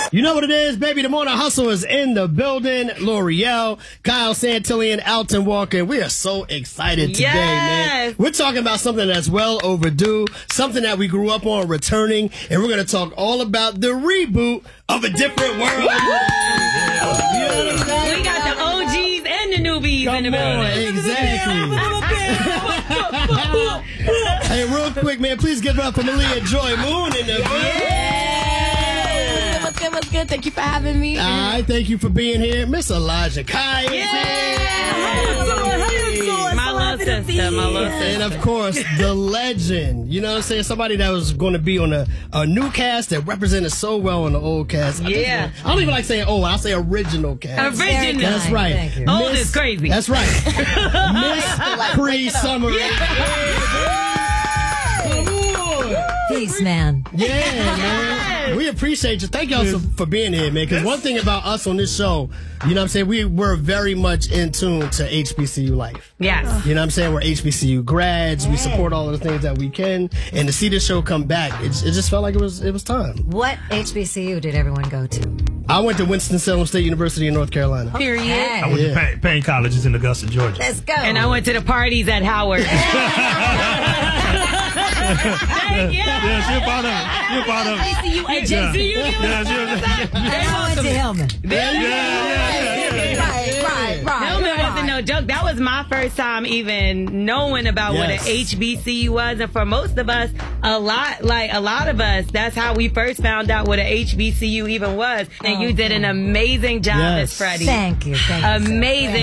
You know what it is, baby. The Morning Hustle is in the building. L'Oreal, Kyle Santillan, Alton Walker. We are so excited today, man. We're talking about something that's well overdue, something that we grew up on returning, and we're going to talk all about the reboot of A Different World. We got the OGs and the newbies in the building. Exactly. Hey, real quick, man, please give it up for Malia Joy Moon in the building. What's good? Thank you for having me. All right, thank you for being here. Miss Elijah Kai is here. My little sister. And of course, the legend. You know what I'm saying? Somebody that was going to be on a new cast that represented so well on the old cast. Yeah. I don't even like saying old. I'll say original cast. Original. That's right. Thank you. Old is crazy. That's right. Miss Pre-Summer. Peace, man. Yeah, man. We appreciate you. Thank y'all for being here, man. Because one thing about us on this show, you know what I'm saying, we're very much in tune to HBCU life. Yes. You know what I'm saying? We're HBCU grads. We support all of the things that we can. And to see this show come back, it just felt like it was time. What HBCU did everyone go to? I went to Winston-Salem State University in North Carolina. Period. Okay. I went to Payne Colleges in Augusta, Georgia. Let's go. And I went to the parties at Howard. Yeah, she'll part of it. HBCU adjacent. I went to Hillman. Right. Hillman wasn't no joke. That was my first time even knowing about what an HBCU was. And for most of us, a lot of us, that's how we first found out what an HBCU even was. And you did an amazing job, Miss Freddie. Thank you. Amazing,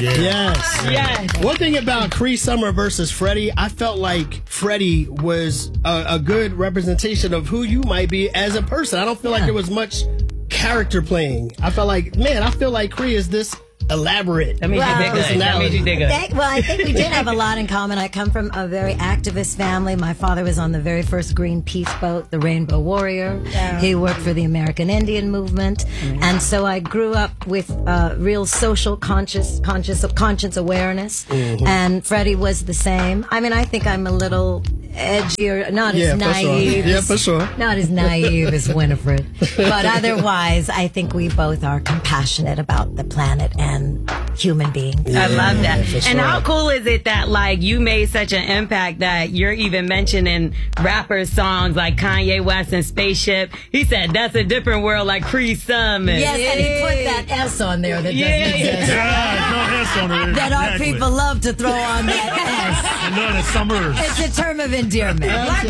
yes. One thing about Cree Summer versus Freddie, I felt like Freddie was a good representation of who you might be as a person. I don't feel like there was much character playing. I felt like, Cree is this elaborate. That made you dig good. Well, I think we did have a lot in common. I come from a very activist family. My father was on the very first Greenpeace boat, the Rainbow Warrior. Yeah. He worked for the American Indian movement. Mm-hmm. And so I grew up with real social conscience awareness. Mm-hmm. And Freddie was the same. I mean, I think I'm a little edgier, not as naive. Yeah, for sure. Not as naive as Winifred. But otherwise, I think we both are compassionate about the planet and human beings. I love that. Yeah, and how cool is it that like you made such an impact that you're even mentioning rappers' songs like Kanye West and Spaceship. He said that's a different world like Cree Summer. Yes, and he put that S on there that doesn't exist. No S on there. That our people love to throw on that S. No, that's Summers. It's a term of endearment. There's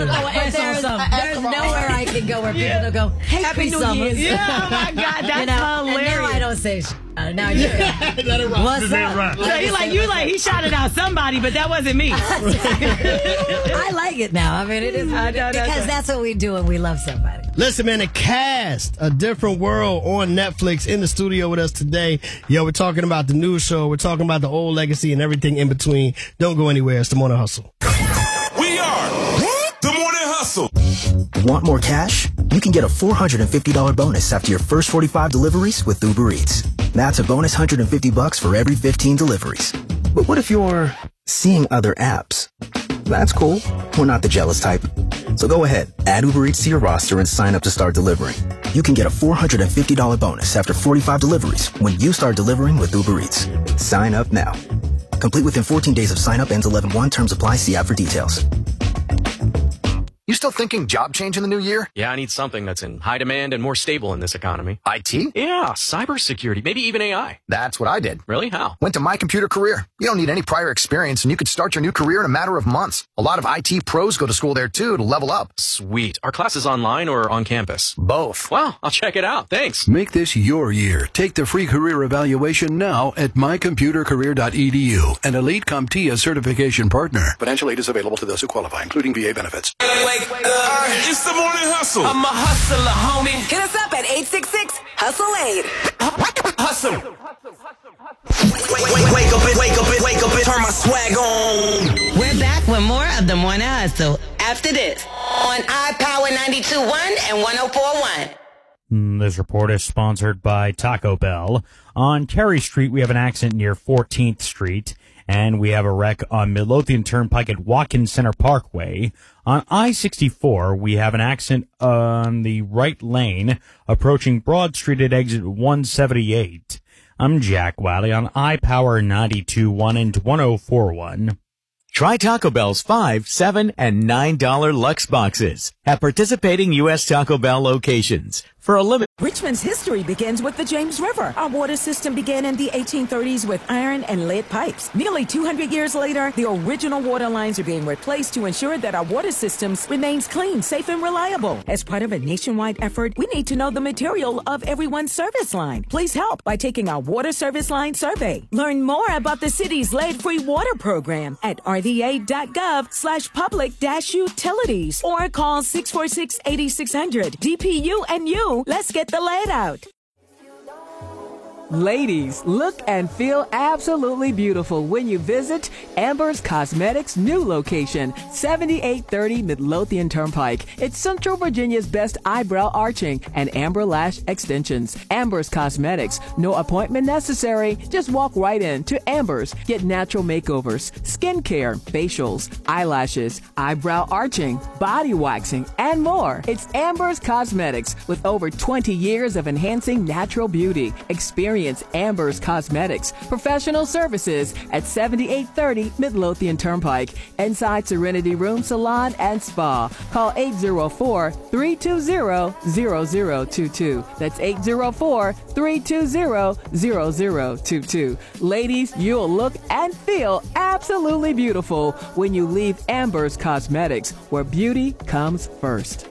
nowhere I can go where people don't go, hey, Happy New Summer. Year. Yeah, oh my God, that's hilarious. And now I don't say now you what's up? So he shouted out somebody, but that wasn't me. I like it now. I mean, it is because that's what we do when we love somebody. Listen, man, the cast, A Different World on Netflix, in the studio with us today. Yo, we're talking about the new show. We're talking about the old legacy and everything in between. Don't go anywhere. It's the Morning Hustle. We are the Morning Hustle. Want more cash? You can get a $450 bonus after your first 45 deliveries with Uber Eats. That's a bonus $150 for every 15 deliveries. But what if you're seeing other apps? That's cool. We're not the jealous type. So go ahead, add Uber Eats to your roster and sign up to start delivering. You can get a $450 bonus after 45 deliveries when you start delivering with Uber Eats. Sign up now. Complete within 14 days of sign up. Ends 11/1. Terms apply. See app for details. You still thinking job change in the new year? Yeah, I need something that's in high demand and more stable in this economy. IT? Yeah, cybersecurity, maybe even AI. That's what I did. Really? How? Went to My Computer Career. You don't need any prior experience, and you could start your new career in a matter of months. A lot of IT pros go to school there, too, to level up. Sweet. Are classes online or on campus? Both. Well, I'll check it out. Thanks. Make this your year. Take the free career evaluation now at mycomputercareer.edu, an Elite CompTIA certification partner. Financial aid is available to those who qualify, including VA benefits. It's the Morning Hustle. I'm a hustler, homie. Hit us up at 866-HUSTLE-8. Hustle. Wake up and turn my swag on. We're back with more of the Morning Hustle after this on iPower 92.1 and 104.1. This report is sponsored by Taco Bell. On Terry Street, we have an accident near 14th Street. And we have a wreck on Midlothian Turnpike at Watkins Center Parkway. On I-64, we have an accident on the right lane approaching Broad Street at exit 178. I'm Jack Wiley on iPower 92.1 and 104.1. Try Taco Bell's $5, $7, and $9 Lux boxes at participating U.S. Taco Bell locations. For a limit. Richmond's history begins with the James River. Our water system began in the 1830s with iron and lead pipes. Nearly 200 years later, the original water lines are being replaced to ensure that our water systems remains clean, safe, and reliable. As part of a nationwide effort, we need to know the material of everyone's service line. Please help by taking our water service line survey. Learn more about the city's lead-free water program at rva.gov/public-utilities or call 646-8600. DPU and you. Let's get the lead out. Ladies, look and feel absolutely beautiful when you visit Amber's Cosmetics' new location, 7830 Midlothian Turnpike. It's Central Virginia's best eyebrow arching and amber lash extensions. Amber's Cosmetics. No appointment necessary. Just walk right in to Amber's. Get natural makeovers, skincare, facials, eyelashes, eyebrow arching, body waxing, and more. It's Amber's Cosmetics with over 20 years of enhancing natural beauty. Experience Amber's Cosmetics. Professional services at 7830 Midlothian Turnpike. Inside Serenity Room Salon and Spa. Call 804-320-0022. That's 804-320-0022. Ladies, you'll look and feel absolutely beautiful when you leave Amber's Cosmetics, where beauty comes first.